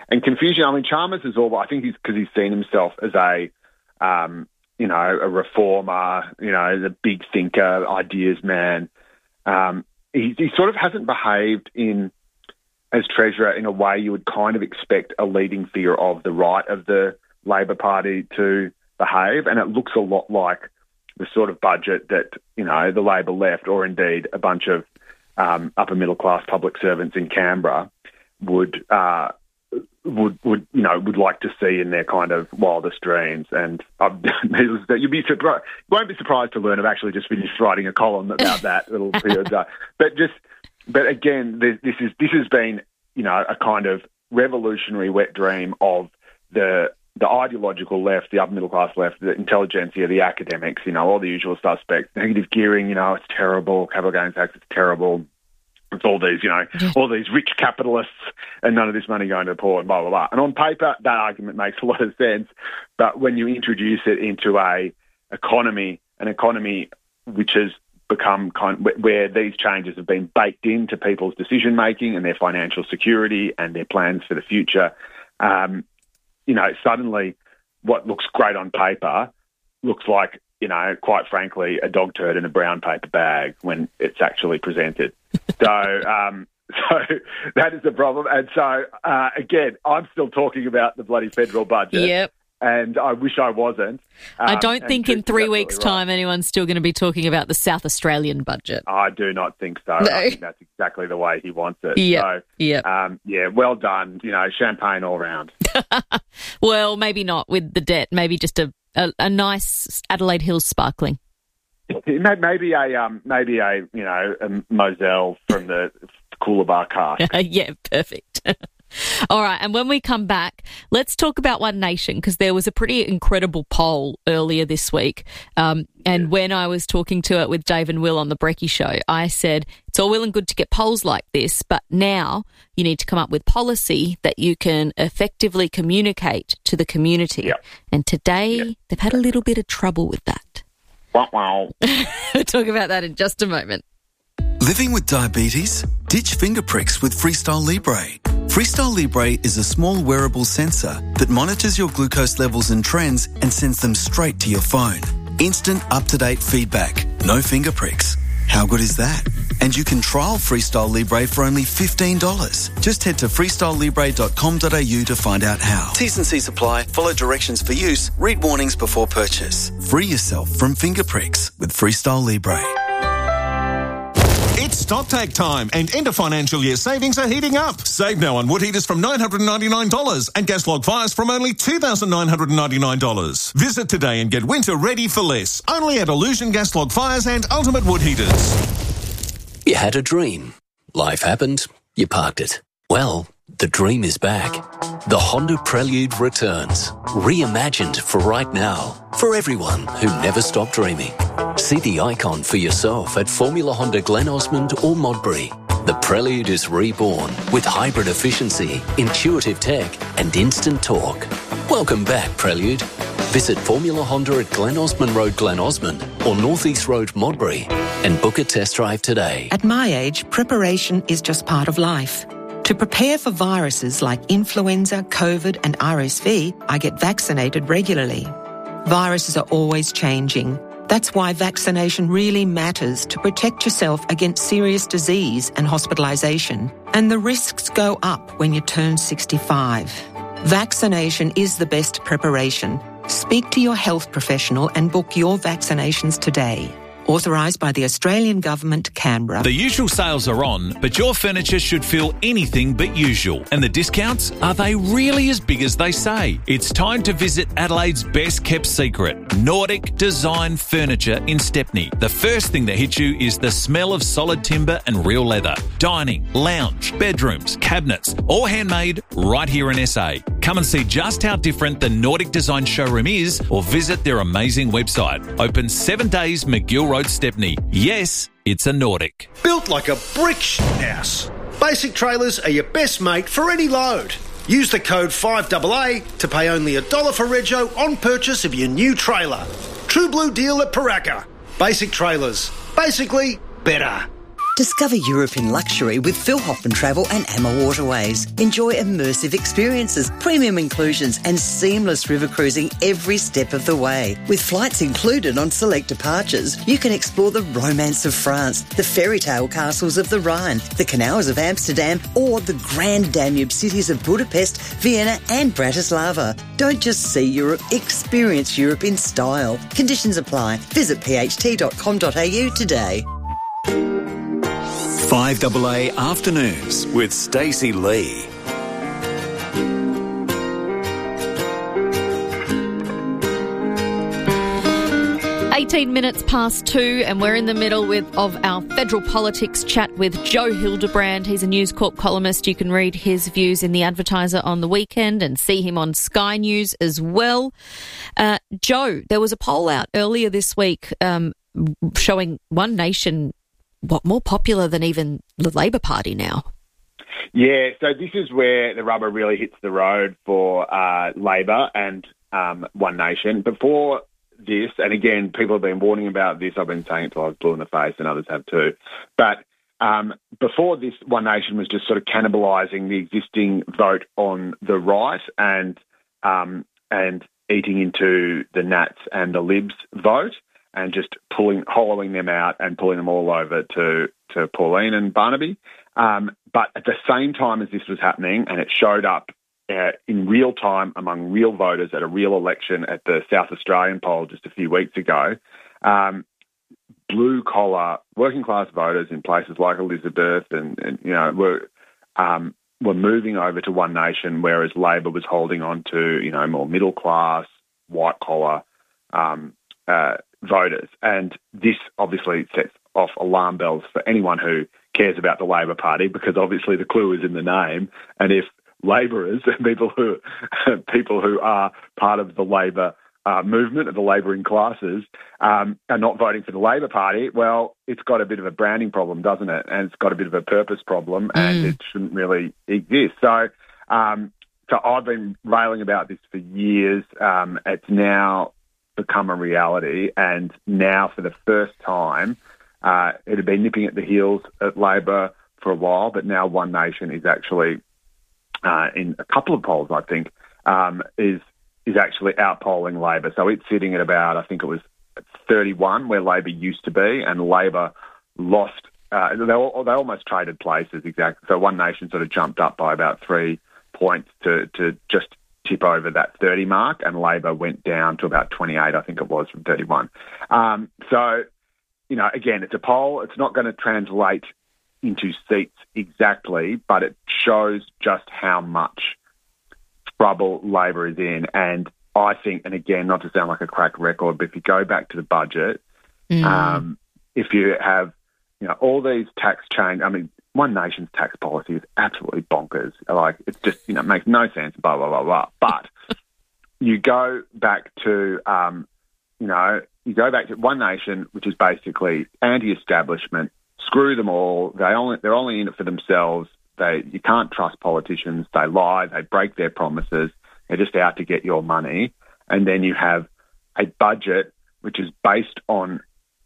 and confusion. I mean, Chalmers is all, I think he's because he's seen himself as a, um, you know, a reformer, you know, the big thinker, ideas man. Um, he, he sort of hasn't behaved in as Treasurer in a way you would kind of expect a leading figure of the right of the Labor Party to behave, and it looks a lot like the sort of budget that, you know, the Labor left, or indeed a bunch of um, upper middle class public servants in Canberra would uh, would would you know would like to see in their kind of wildest dreams. And um, you'd be surprised, won't be surprised to learn I've actually just finished writing a column about that little period. Uh, but just but again, this, this is this has been, you know, a kind of revolutionary wet dream of the the ideological left, the upper middle class left, the intelligentsia, the academics, you know, all the usual suspects. Negative gearing, you know, it's terrible. Capital gains tax, it's terrible. It's all these, you know, all these rich capitalists and none of this money going to the poor and blah, blah, blah. And on paper, that argument makes a lot of sense. But when you introduce it into a economy, an economy which has become kind of, where these changes have been baked into people's decision-making and their financial security and their plans for the future, um, you know, suddenly what looks great on paper looks like, you know, quite frankly, a dog turd in a brown paper bag when it's actually presented. so um, so that is the problem. And so, uh, again, I'm still talking about the bloody federal budget. Yep. And I wish I wasn't. Um, I don't think in three weeks' right. time anyone's still going to be talking about the South Australian budget. I do not think so. No. I think that's exactly the way he wants it. Yep. So, yep. Um, yeah, well done. You know, champagne all round. Well, maybe not with the debt. Maybe just a, a, a nice Adelaide Hills sparkling. Maybe a um, maybe a you know a Moselle from the Coolabah cask. Yeah, perfect. All right, and when we come back, let's talk about One Nation, because there was a pretty incredible poll earlier this week. Um, and yeah. when I was talking to it with Dave and Will on the Brecky Show, I said, it's all well and good to get polls like this, but now you need to come up with policy that you can effectively communicate to the community. Yeah. And today, yeah. they've had a little bit of trouble with that. Wow, wow. We'll talk about that in just a moment. Living with diabetes? Ditch finger pricks with Freestyle Libre. Freestyle Libre is a small wearable sensor that monitors your glucose levels and trends and sends them straight to your phone. Instant, up-to-date feedback. No finger pricks. How good is that? And you can trial Freestyle Libre for only fifteen dollars. Just head to freestyle libre dot com dot a u to find out how. T's and C's apply. Follow directions for use. Read warnings before purchase. Free yourself from finger pricks with Freestyle Libre. It's StockTake time, and end of financial year savings are heating up. Save now on wood heaters from nine hundred ninety-nine dollars and gas log fires from only two thousand nine hundred ninety-nine dollars. Visit today and get winter ready for less. Only at Illusion Gas Log Fires and Ultimate Wood Heaters. You had a dream. Life happened. You parked it. Well, the dream is back. The Honda Prelude returns. Reimagined for right now. For everyone who never stopped dreaming. See the icon for yourself at Formula Honda Glen Osmond or Modbury. The Prelude is reborn with hybrid efficiency, intuitive tech and instant torque. Welcome back, Prelude. Visit Formula Honda at Glen Osmond Road, Glen Osmond or North East Road, Modbury and book a test drive today. At my age, preparation is just part of life. To prepare for viruses like influenza, COVID and R S V, I get vaccinated regularly. Viruses are always changing. That's why vaccination really matters to protect yourself against serious disease and hospitalisation. And the risks go up when you turn sixty-five. Vaccination is the best preparation. Speak to your health professional and book your vaccinations today. Authorised by the Australian Government, Canberra. The usual sales are on, but your furniture should feel anything but usual. And the discounts, are they really as big as they say? It's time to visit Adelaide's best kept secret, Nordic Design Furniture in Stepney. The first thing that hits you is the smell of solid timber and real leather. Dining, lounge, bedrooms, cabinets, all handmade right here in S A. Come and see just how different the Nordic Design showroom is or visit their amazing website. Open seven days, McGill Road, Stepney. Yes, it's a Nordic. Built like a brick house. Basic Trailers are your best mate for any load. Use the code five A A to pay only a dollar for rego on purchase of your new trailer. True blue deal at Paraka. Basic Trailers. Basically, better. Discover Europe in luxury with Phil Hoffman Travel and Amma Waterways. Enjoy immersive experiences, premium inclusions and seamless river cruising every step of the way. With flights included on select departures, you can explore the romance of France, the fairy tale castles of the Rhine, the canals of Amsterdam or the grand Danube cities of Budapest, Vienna and Bratislava. Don't just see Europe, experience Europe in style. Conditions apply. Visit p h t dot com dot a u today. five A A Afternoons with Stacey Lee. eighteen minutes past two, and we're in the middle with of our federal politics chat with Joe Hildebrand. He's a News Corp columnist. You can read his views in The Advertiser on the weekend and see him on Sky News as well. Uh, Joe, there was a poll out earlier this week um, showing One Nation what more popular than even the Labor Party now. Yeah, so this is where the rubber really hits the road for uh, Labor and um, One Nation. Before this, and again, people have been warning about this. I've been saying it till I was blue in the face, and others have too. But um, before this, One Nation was just sort of cannibalising the existing vote on the right and um, and eating into the Nats and the Libs vote, and just pulling, hollowing them out and pulling them all over to, to Pauline and Barnaby. Um, but at the same time as this was happening, and it showed up uh, in real time among real voters at a real election at the South Australian poll just a few weeks ago, um, blue-collar, working-class voters in places like Elizabeth and, and you know, were um, were moving over to One Nation, whereas Labor was holding on to, you know, more middle-class, white-collar um, uh voters. And this obviously sets off alarm bells for anyone who cares about the Labor Party, because obviously the clue is in the name. And if labourers and people who people who are part of the Labor uh, movement, of the labouring classes, um, are not voting for the Labor Party, well, it's got a bit of a branding problem, doesn't it? And it's got a bit of a purpose problem, and mm. it shouldn't really exist. So, um, so I've been railing about this for years. Um, it's now become a reality, and now for the first time, uh, it had been nipping at the heels at Labor for a while, but now One Nation is actually, uh, in a couple of polls, I think, um, is is actually outpolling Labor. So it's sitting at about, I think it was thirty-one, where Labor used to be, and Labor lost. Uh, they all, they almost traded places exactly. So One Nation sort of jumped up by about three points to to just tip over that thirty mark, and Labor went down to about twenty-eight, I think it was, from thirty-one. Um, so, you know, again, it's a poll. It's not going to translate into seats exactly, but it shows just how much trouble Labor is in. And I think, and again, not to sound like a crack record, but if you go back to the budget, mm. um, if you have, you know, all these tax change, I mean, One Nation's tax policy is absolutely bonkers. Like, it's just, you know, it makes no sense, blah, blah, blah, blah. But you go back to, um, you know, you go back to One Nation, which is basically anti-establishment, screw them all. They only, they're only in it for themselves. They, you can't trust politicians. They lie. They break their promises. They're just out to get your money. And then you have a budget which is based on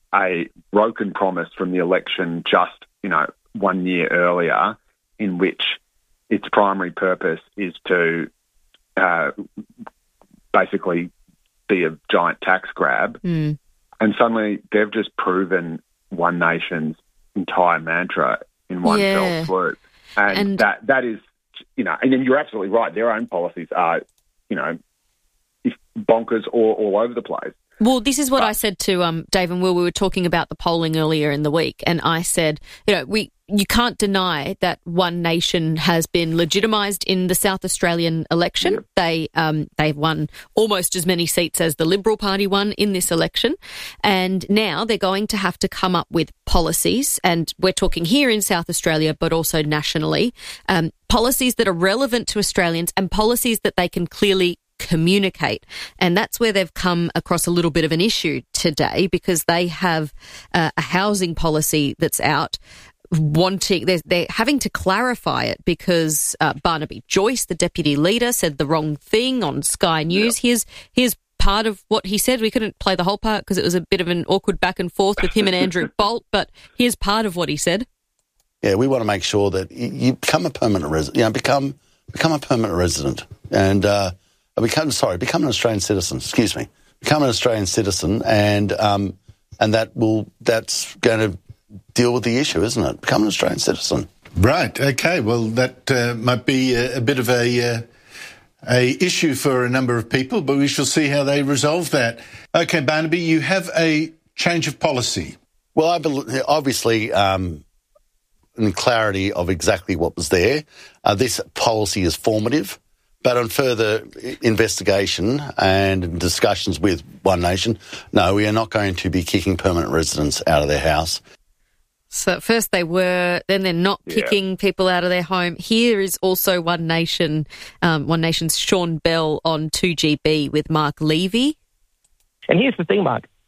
a broken promise from the election just, you know, one year earlier, in which its primary purpose is to uh, basically be a giant tax grab. Mm. And suddenly they've just proven One Nation's entire mantra in one yeah. fell swoop. And, and that that is, you know, and then you're absolutely right, their own policies are, you know, bonkers all, all over the place. Well, this is what I said to um, Dave and Will. We were talking about the polling earlier in the week, and I said, you know, we you can't deny that One Nation has been legitimised in the South Australian election. Yep. They um, they've won almost as many seats as the Liberal Party won in this election, and now they're going to have to come up with policies, and we're talking here in South Australia, but also nationally, um, policies that are relevant to Australians and policies that they can clearly communicate. And that's where they've come across a little bit of an issue today, because they have uh, a housing policy that's out wanting, they're, they're having to clarify it because uh, Barnaby Joyce, the deputy leader, said the wrong thing on Sky News. Yep. Here's, here's part of what he said. We couldn't play the whole part because it was a bit of an awkward back and forth with him and Andrew Bolt, but here's part of what he said. yeah, we want to make sure that you, you become a permanent resident. You know, become become a permanent resident, and uh, become sorry, become an Australian citizen. Excuse me, become an Australian citizen, and um, and that will that's going to deal with the issue, isn't it? Become an Australian citizen. Right. Okay. Well, that uh, might be a, a bit of a uh, a issue for a number of people, but we shall see how they resolve that. Okay, Barnaby, you have a change of policy. Well, I believe, obviously, um, in clarity of exactly what was there, uh, this policy is formative. But on further investigation and discussions with One Nation, no, we are not going to be kicking permanent residents out of their house. So at first they were, then they're not kicking yeah. people out of their home. Here is also One Nation, um, One Nation's Sean Bell on two G B with Mark Levy. And here's the thing, Mark.